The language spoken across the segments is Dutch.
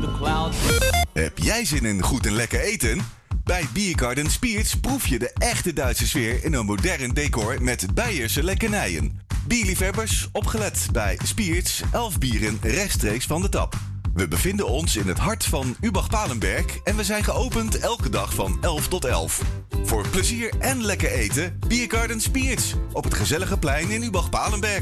the clouds. Heb jij zin in goed en lekker eten? Bij Biergarten Spierts proef je de echte Duitse sfeer in een modern decor met Beierse lekkernijen. Bierliefhebbers, opgelet bij Spierts, 11 bieren rechtstreeks van de tap. We bevinden ons in het hart van Übach-Palenberg en we zijn geopend elke dag van 11 tot 11. Voor plezier en lekker eten, Biergarten Spierts op het gezellige plein in Übach-Palenberg.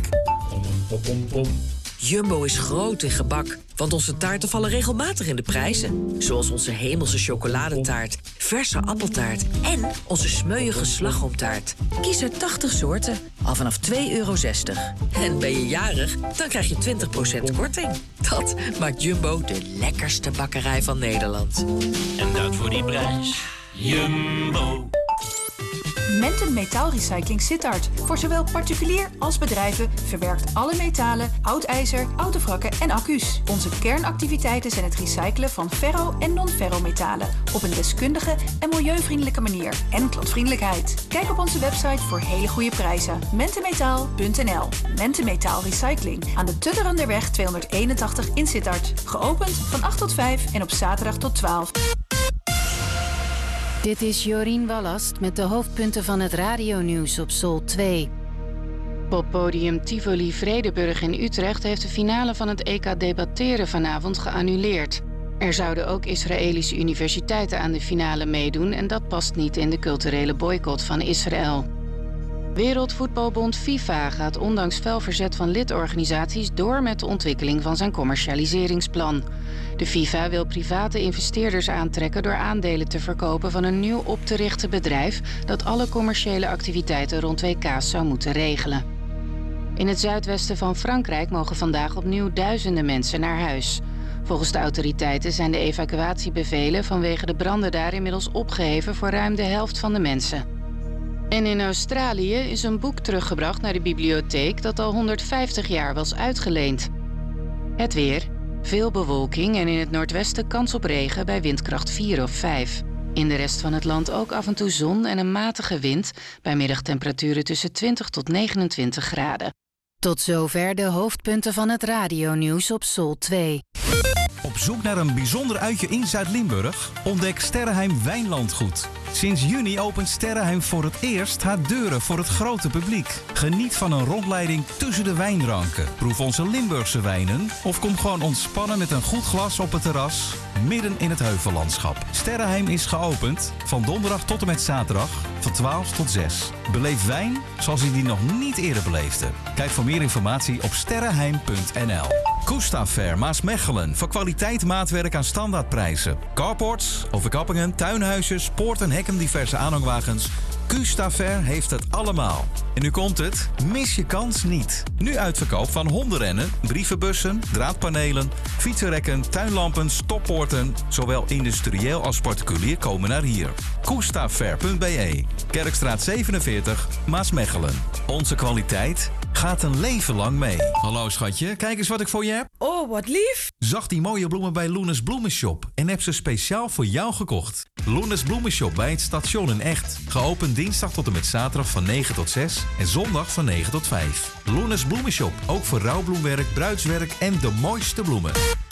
Jumbo is groot in gebak, want onze taarten vallen regelmatig in de prijzen. Zoals onze hemelse chocoladetaart, verse appeltaart en onze smeuïge slagroomtaart. Kies uit 80 soorten, al vanaf €2,60. En ben je jarig, dan krijg je 20% korting. Dat maakt Jumbo de lekkerste bakkerij van Nederland. En dat voor die prijs. Jumbo. Mentum Metaalrecycling Sittard. Voor zowel particulier als bedrijven verwerkt alle metalen, oud ijzer, autowrakken en accu's. Onze kernactiviteiten zijn het recyclen van ferro- en non-ferrometalen op een deskundige en milieuvriendelijke manier. En klantvriendelijkheid. Kijk op onze website voor hele goede prijzen. mentummetaal.nl. Mentum Metaal Recycling aan de Tudderenderweg 281 in Sittard. Geopend van 8 tot 5 en op zaterdag tot 12. Dit is Jorien Wallast met de hoofdpunten van het radionieuws op Sol 2. Poppodium Tivoli Vredenburg in Utrecht heeft de finale van het EK Debatteren vanavond geannuleerd. Er zouden ook Israëlische universiteiten aan de finale meedoen en dat past niet in de culturele boycott van Israël. Wereldvoetbalbond FIFA gaat ondanks fel verzet van lidorganisaties door met de ontwikkeling van zijn commercialiseringsplan. De FIFA wil private investeerders aantrekken door aandelen te verkopen van een nieuw op te richten bedrijf dat alle commerciële activiteiten rond WK's zou moeten regelen. In het zuidwesten van Frankrijk mogen vandaag opnieuw duizenden mensen naar huis. Volgens de autoriteiten zijn de evacuatiebevelen vanwege de branden daar inmiddels opgeheven voor ruim de helft van de mensen. En in Australië is een boek teruggebracht naar de bibliotheek dat al 150 jaar was uitgeleend. Het weer. Veel bewolking en in het noordwesten kans op regen bij windkracht 4 of 5. In de rest van het land ook af en toe zon en een matige wind bij middagtemperaturen tussen 20 tot 29 graden. Tot zover de hoofdpunten van het radionieuws op Sol 2. Op zoek naar een bijzonder uitje in Zuid-Limburg? Ontdek Sterrenheim Wijnlandgoed. Sinds juni opent Sterrenheim voor het eerst haar deuren voor het grote publiek. Geniet van een rondleiding tussen de wijnranken. Proef onze Limburgse wijnen of kom gewoon ontspannen met een goed glas op het terras midden in het heuvellandschap. Sterrenheim is geopend van donderdag tot en met zaterdag van 12 tot 6. Beleef wijn zoals u die nog niet eerder beleefde. Kijk voor meer informatie op sterrenheim.nl. Koesta Fair Maasmechelen voor kwaliteit maatwerk aan standaardprijzen. Carports, overkappingen, tuinhuisjes, poorten, hekken, diverse aanhangwagens. Koesta Fair heeft het allemaal. En nu komt het, mis je kans niet. Nu uitverkoop van hondenrennen, brievenbussen, draadpanelen, fietsenrekken, tuinlampen, stoppoorten. Zowel industrieel als particulier komen naar hier. Koestafair.be, Kerkstraat 47, Maasmechelen. Onze kwaliteit gaat een leven lang mee. Hallo schatje, kijk eens wat ik voor je heb. Oh, wat lief. Zag die mooie bloemen bij Loenes Bloemenshop en heb ze speciaal voor jou gekocht. Loenes Bloemenshop bij het station in Echt. Geopend dinsdag tot en met zaterdag van 9 tot 6 en zondag van 9 tot 5. Loenes Bloemenshop, ook voor rouwbloemwerk, bruidswerk en de mooiste bloemen.